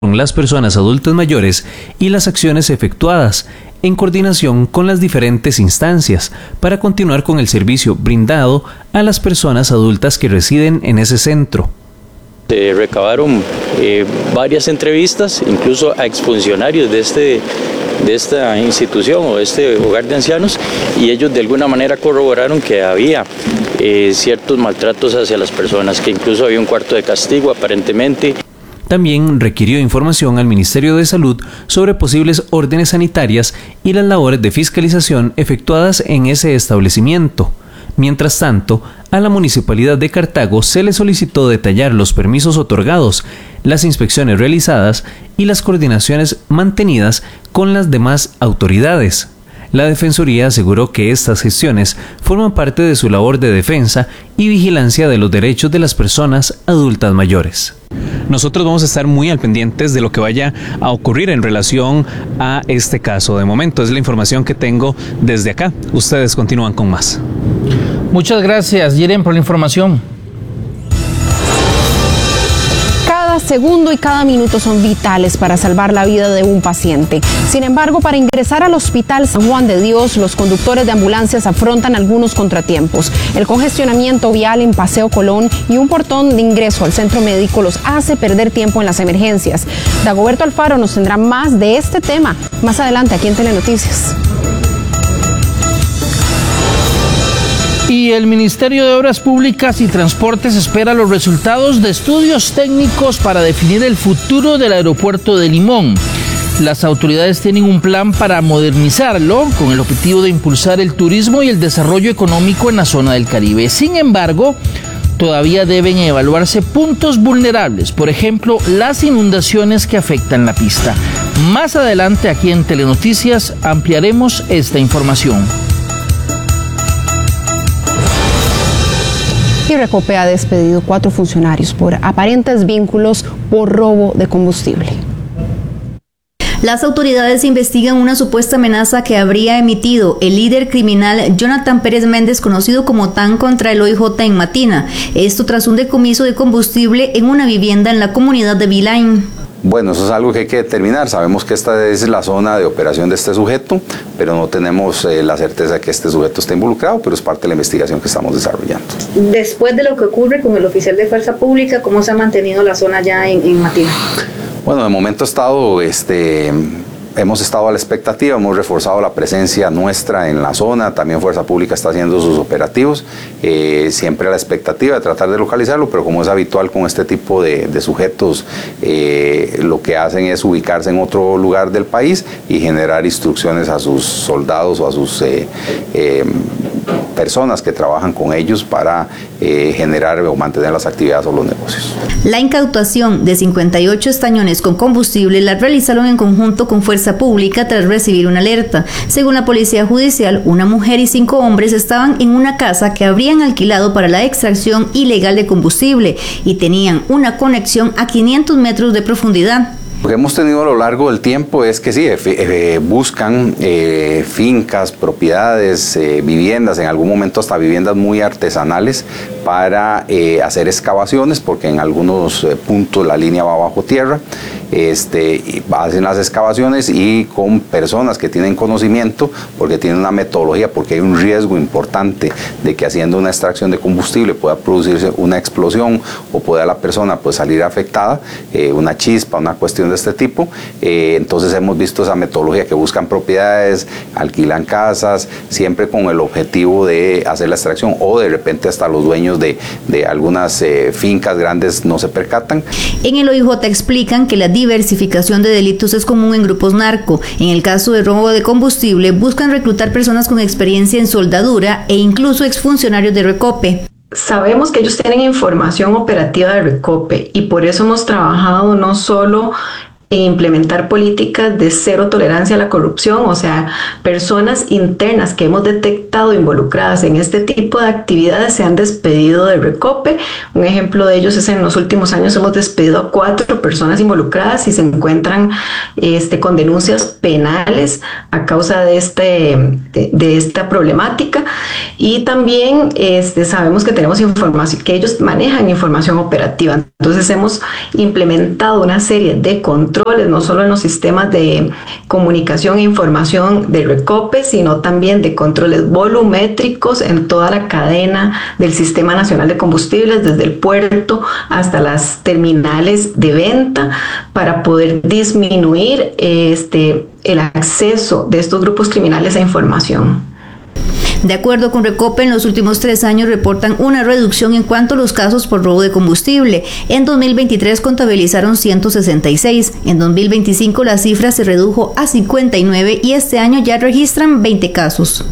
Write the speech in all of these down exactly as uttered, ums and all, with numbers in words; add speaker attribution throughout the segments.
Speaker 1: con las personas adultas mayores y las acciones efectuadas en coordinación con las diferentes instancias para continuar con el servicio brindado a las personas adultas que residen en ese centro.
Speaker 2: Se recabaron eh, varias entrevistas, incluso a exfuncionarios de, este, de esta institución o de este hogar de ancianos, y ellos de alguna manera corroboraron que había eh, ciertos maltratos hacia las personas, que incluso había un cuarto de castigo aparentemente.
Speaker 1: También requirió información al Ministerio de Salud sobre posibles órdenes sanitarias y las labores de fiscalización efectuadas en ese establecimiento. Mientras tanto, a la Municipalidad de Cartago se le solicitó detallar los permisos otorgados, las inspecciones realizadas y las coordinaciones mantenidas con las demás autoridades. La Defensoría aseguró que estas gestiones forman parte de su labor de defensa y vigilancia de los derechos de las personas adultas mayores. Nosotros vamos a estar muy al pendientes de lo que vaya a ocurrir en relación a este caso. De momento es la información que tengo desde acá. Ustedes continúan con más.
Speaker 3: Muchas gracias, Jiren, por la información.
Speaker 4: Cada segundo y cada minuto son vitales para salvar la vida de un paciente. Sin embargo, para ingresar al Hospital San Juan de Dios, los conductores de ambulancias afrontan algunos contratiempos. El congestionamiento vial en Paseo Colón y un portón de ingreso al centro médico los hace perder tiempo en las emergencias. Dagoberto Alfaro nos tendrá más de este tema más adelante aquí en Telenoticias.
Speaker 3: Y el Ministerio de Obras Públicas y Transportes espera los resultados de estudios técnicos para definir el futuro del aeropuerto de Limón. Las autoridades tienen un plan para modernizarlo con el objetivo de impulsar el turismo y el desarrollo económico en la zona del Caribe. Sin embargo, todavía deben evaluarse puntos vulnerables, por ejemplo, las inundaciones que afectan la pista. Más adelante aquí en Telenoticias ampliaremos esta información.
Speaker 4: Y Recope ha despedido cuatro funcionarios por aparentes vínculos por robo de combustible.
Speaker 5: Las autoridades investigan una supuesta amenaza que habría emitido el líder criminal Jonathan Pérez Méndez, conocido como Tan, contra el O I J en Matina. Esto tras un decomiso de combustible en una vivienda en la comunidad de Vilain.
Speaker 6: Bueno, eso es algo que hay que determinar. Sabemos que esta es la zona de operación de este sujeto, pero no tenemos eh, la certeza de que este sujeto esté involucrado, pero es parte de la investigación que estamos desarrollando.
Speaker 7: Después de lo que ocurre con el oficial de Fuerza Pública, ¿cómo se ha mantenido la zona ya en, en Matina?
Speaker 6: Bueno, de momento ha estado... Este, Hemos estado a la expectativa, hemos reforzado la presencia nuestra en la zona, también Fuerza Pública está haciendo sus operativos, eh, siempre a la expectativa de tratar de localizarlo, pero como es habitual con este tipo de, de sujetos, eh, lo que hacen es ubicarse en otro lugar del país y generar instrucciones a sus soldados o a sus eh, eh, personas que trabajan con ellos para eh, generar o mantener las actividades o los negocios.
Speaker 5: La incautación de cincuenta y ocho estañones con combustible la realizaron en conjunto con Fuerza Pública tras recibir una alerta. Según la Policía Judicial, una mujer y cinco hombres estaban en una casa que habrían alquilado para la extracción ilegal de combustible y tenían una conexión a quinientos metros de profundidad.
Speaker 6: Lo que hemos tenido a lo largo del tiempo es que sí, eh, buscan eh, fincas, propiedades, eh, viviendas, en algún momento hasta viviendas muy artesanales para eh, hacer excavaciones, porque en algunos eh, puntos la línea va bajo tierra. Este, y hacen las excavaciones y con personas que tienen conocimiento, porque tienen una metodología, porque hay un riesgo importante de que haciendo una extracción de combustible pueda producirse una explosión o pueda la persona pues salir afectada, eh, una chispa, una cuestión de este tipo. Eh, entonces hemos visto esa metodología que buscan propiedades, alquilan casas, siempre con el objetivo de hacer la extracción, o de repente hasta los dueños de, de algunas eh, fincas grandes no se percatan.
Speaker 5: En el O I J explican que la diversificación de delitos es común en grupos narco. En el caso de robo de combustible, buscan reclutar personas con experiencia en soldadura e incluso exfuncionarios de Recope.
Speaker 8: Sabemos que ellos tienen información operativa de Recope y por eso hemos trabajado no solo en implementar políticas de cero tolerancia a la corrupción, o sea, personas internas que hemos detectado involucradas en este tipo de actividades se han despedido de Recope. Un ejemplo de ellos es en los últimos años hemos despedido a cuatro personas involucradas y se encuentran este, con denuncias penales a causa de, este, de, de esta problemática. Y también este, sabemos que tenemos información, que ellos manejan información operativa. Entonces hemos implementado una serie de controles, no solo en los sistemas de comunicación e información de Recope, sino también de controles volumétricos en toda la cadena del Sistema Nacional de Combustibles, desde el puerto hasta las terminales de venta, para poder disminuir este, el acceso de estos grupos criminales a información.
Speaker 5: De acuerdo con Recope, en los últimos tres años reportan una reducción en cuanto a los casos por robo de combustible. En dos mil veintitrés contabilizaron ciento sesenta y seis, en dos mil veinticinco la cifra se redujo a cincuenta y nueve y este año ya registran veinte casos.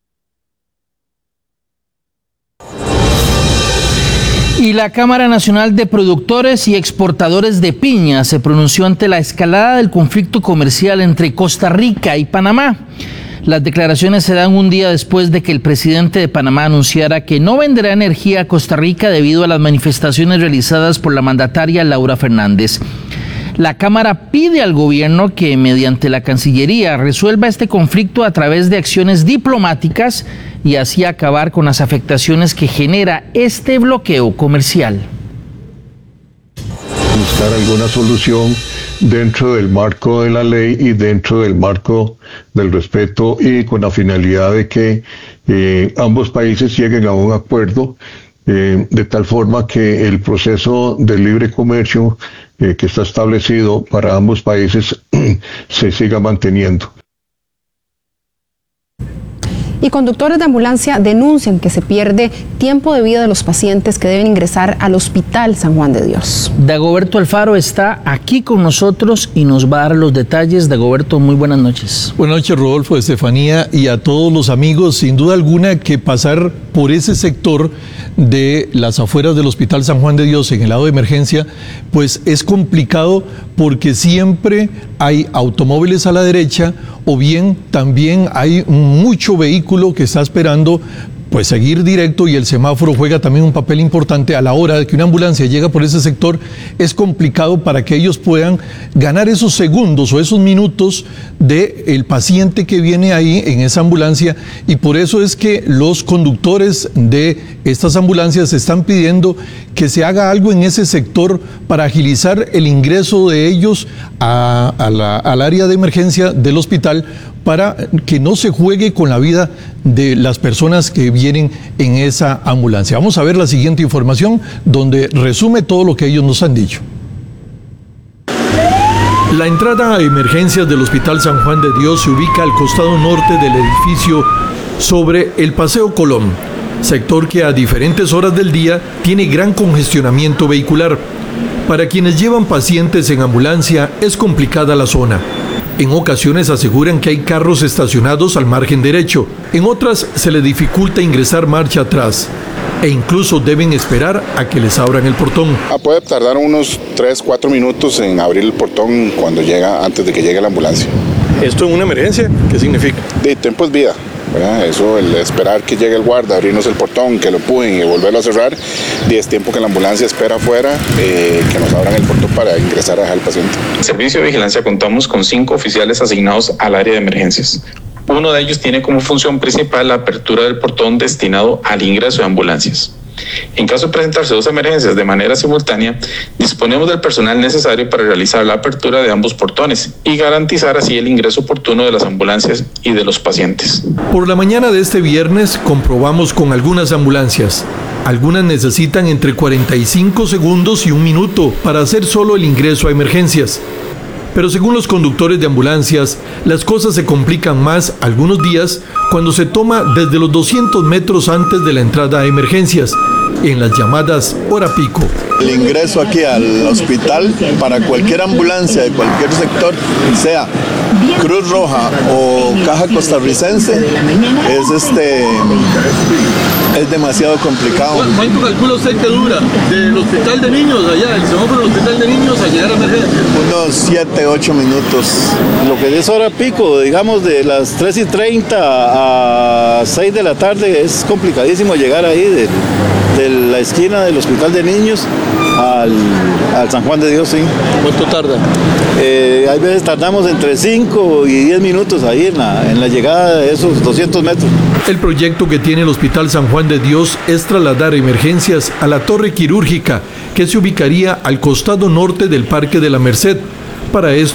Speaker 3: Y la Cámara Nacional de Productores y Exportadores de Piña se pronunció ante la escalada del conflicto comercial entre Costa Rica y Panamá. Las declaraciones se dan un día después de que el presidente de Panamá anunciara que no venderá energía a Costa Rica debido a las manifestaciones realizadas por la mandataria Laura Fernández. La Cámara pide al gobierno que mediante la Cancillería resuelva este conflicto a través de acciones diplomáticas y así acabar con las afectaciones que genera este bloqueo comercial.
Speaker 9: Buscar alguna solución dentro del marco de la ley y dentro del marco del respeto y con la finalidad de que eh, ambos países lleguen a un acuerdo eh, de tal forma que el proceso de libre comercio eh, que está establecido para ambos países se siga manteniendo.
Speaker 4: Y conductores de ambulancia denuncian que se pierde tiempo de vida de los pacientes que deben ingresar al Hospital San Juan de Dios.
Speaker 3: Dagoberto Alfaro está aquí con nosotros y nos va a dar los detalles. Dagoberto, muy buenas noches.
Speaker 10: Buenas noches, Rodolfo, Estefanía, y a todos los amigos. Sin duda alguna que pasar por ese sector de las afueras del Hospital San Juan de Dios en el lado de emergencia, pues es complicado porque siempre hay automóviles a la derecha o bien también hay mucho vehículo que está esperando pues seguir directo, y el semáforo juega también un papel importante a la hora de que una ambulancia llega por ese sector. Es complicado para que ellos puedan ganar esos segundos o esos minutos del paciente que viene ahí en esa ambulancia, y por eso es que los conductores de estas ambulancias están pidiendo que se haga algo en ese sector para agilizar el ingreso de ellos a, a la, al área de emergencia del hospital, para que no se juegue con la vida de las personas que vienen en esa ambulancia. Vamos a ver la siguiente información donde resume todo lo que ellos nos han dicho. La entrada a emergencias del Hospital San Juan de Dios se ubica al costado norte del edificio sobre el Paseo Colón, sector que a diferentes horas del día tiene gran congestionamiento vehicular. Para quienes llevan pacientes en ambulancia es complicada la zona. En ocasiones aseguran que hay carros estacionados al margen derecho, en otras se les dificulta ingresar marcha atrás e incluso deben esperar a que les abran el portón.
Speaker 11: Ah, puede tardar unos tres, cuatro minutos en abrir el portón cuando llega, antes de que llegue la ambulancia.
Speaker 10: ¿Esto en una emergencia? ¿Qué significa?
Speaker 11: De tiempo es vida. ¿verdad? Eso, el esperar que llegue el guarda, abrirnos el portón, que lo pujen y volverlo a cerrar, y es tiempo que la ambulancia espera afuera, eh, que nos abran el portón para ingresar a dejar al paciente.
Speaker 12: En Servicio de Vigilancia contamos con cinco oficiales asignados al área de emergencias. Uno de ellos tiene como función principal la apertura del portón destinado al ingreso de ambulancias. En caso de presentarse dos emergencias de manera simultánea, disponemos del personal necesario para realizar la apertura de ambos portones y garantizar así el ingreso oportuno de las ambulancias y de los pacientes.
Speaker 10: Por la mañana de este viernes comprobamos con algunas ambulancias. Algunas necesitan entre cuarenta y cinco segundos y un minuto para hacer solo el ingreso a emergencias. Pero según los conductores de ambulancias, las cosas se complican más algunos días cuando se toma desde los doscientos metros antes de la entrada a emergencias, en las llamadas hora pico.
Speaker 13: El ingreso aquí al hospital para cualquier ambulancia de cualquier sector, sea Cruz Roja o Caja Costarricense es este es demasiado complicado.
Speaker 10: ¿Cuánto calcula usted que dura del hospital de niños allá, el semáforo del hospital de niños a llegar a emergencia?
Speaker 13: Unos siete, ocho minutos.
Speaker 14: Lo que es hora pico, digamos de las tres y treinta a seis de la tarde, es complicadísimo llegar ahí de, de la esquina del hospital de niños al, al San Juan de Dios, sí.
Speaker 10: ¿Cuánto tarda?
Speaker 14: Eh, hay veces tardamos entre cinco y diez minutos ahí en la, en la llegada de esos doscientos metros.
Speaker 10: El proyecto que tiene el Hospital San Juan de Dios es trasladar emergencias a la torre quirúrgica, que se ubicaría al costado norte del Parque de la Merced. Para esto